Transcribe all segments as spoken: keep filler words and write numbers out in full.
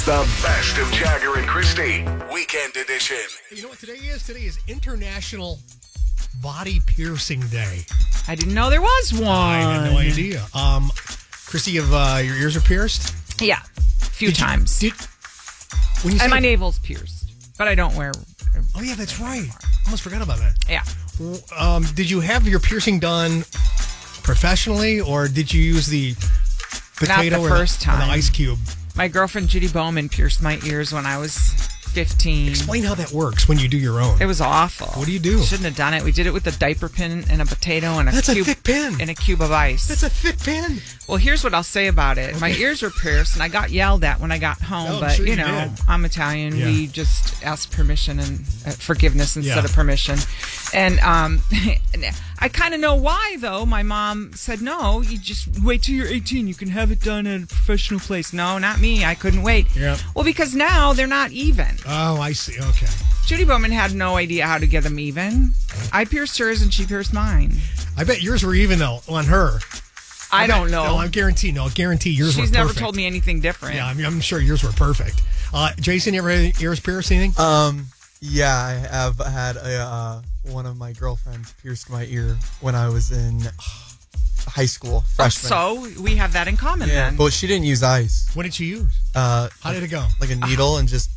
is the best of Jagger and Christy, Weekend Edition. You know what today is? Today is International Body Piercing Day. I didn't know there was one. I had no idea. Um, Christy, have uh, your ears are pierced? Yeah, a few Did you- times. did when you say, and my navel's pierced, but I don't wear. Oh yeah, that's right. Almost forgot about that. Yeah. Um, did you have your piercing done professionally, or did you use the potato the or, first the, or the time. ice cube? My girlfriend Judy Bowman pierced my ears when I was fifteen. Explain how that works when you do your own. It was awful. What do you do? Shouldn't have done it. We did it with a diaper pin and a potato and a That's a cube thick pin. and a cube of ice. That's a thick pin. Well, here's what I'll say about it. My ears were pierced, and I got yelled at when I got home. Oh, I'm but sure you you know, did. I'm Italian. Yeah. We just ask permission and uh, forgiveness instead Yeah. of permission. And um, I kind of know why, though. My mom said, "No, you just wait till you're eighteen. You can have it done at a professional place." No, not me. I couldn't wait. Yeah. Well, because now they're not even. Oh, I see. Okay. Judy Bowman had no idea how to get them even. I pierced hers, and she pierced mine. I bet yours were even though on her. I, bet- don't know. No, I'm guaranteed. No, I guarantee yours were She's perfect. never told me anything different. Yeah, I mean, I'm sure yours were perfect. Uh, Jason, you ever had ears pierced anything? Um, yeah, I have had a, uh, one of my girlfriends pierced my ear when I was in high school, freshman. So we have that in common yeah, then. but she didn't use ice. What did you use? Uh, How did it go? like a needle and just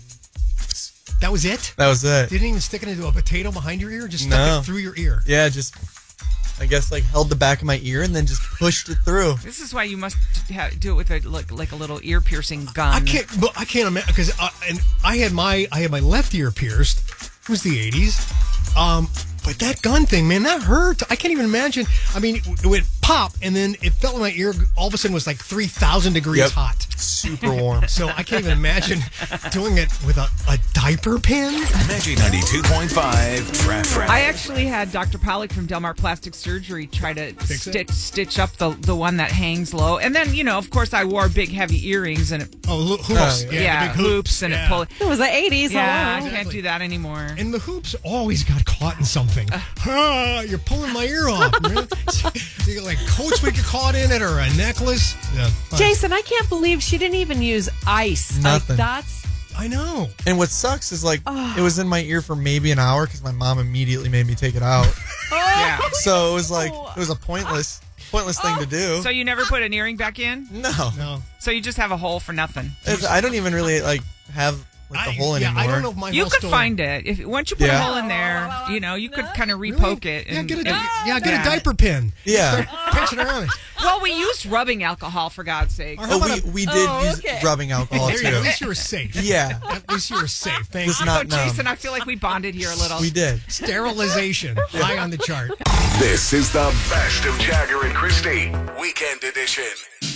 That was it? that was it. Didn't even stick it into a potato behind your ear? Just stuck No. it through your ear? Yeah, just I guess like held the back of my ear and then just pushed it through. This is why you must ha do it with a like, like a little ear piercing gun. I can't. But I can't imagine because uh, and I had my I had my left ear pierced. It was the eighties. Um, but that gun thing, man, that hurt. I can't even imagine. I mean, it, it would pop, and then it felt in my ear. All of a sudden, was like three thousand degrees Yep. hot. Super warm. So I can't even imagine doing it with a, a diaper pin. Magic ninety-two point five traffic. I actually had Doctor Pollock from Delmar Plastic Surgery try to Fix it? stitch stitch up the the one that hangs low, and then you know, of course, I wore big heavy earrings and it, Oh, lo- hoops. Oh, yeah, yeah, the big hoops, and yeah. it pulled. It was the eighties. Yeah, I hello. can't do that anymore. And the hoops always got caught in something. Ah, you're pulling my ear off, man. You got like coats would get caught in it or a necklace. Yeah. Jason, I can't believe she didn't even use ice. Nothing. Like, that's I know. And what sucks is like it was in my ear for maybe an hour because my mom immediately made me take it out. Yeah. So it was like it was a pointless pointless thing to do. So you never put an earring back in? No, No. So you just have a hole for nothing. It's- I don't even really like have like the I, hole yeah, anymore. I don't know if my You whole could story- find it if once you put Yeah. a hole in there. You know, you could kind of Really? repoke it. Yeah, And, get a, and- yeah, get yeah. a diaper pin. Yeah. Start pinching around it. Well, we used rubbing alcohol for God's sake. Or how Oh, about we, a- we did Oh, use okay. rubbing alcohol There you go. At too. least you were safe. Yeah, At least you were safe. Thank Just you. not Oh, Jason, numb. I feel like we bonded here a little. We did. Sterilization. High on the chart. This is the best of Jagger and Christy, Weekend Edition.